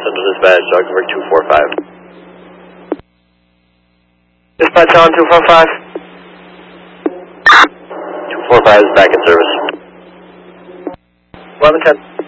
Central Dispatch, dog number 245. Dispatch on 245. 245 is back in service. 1110.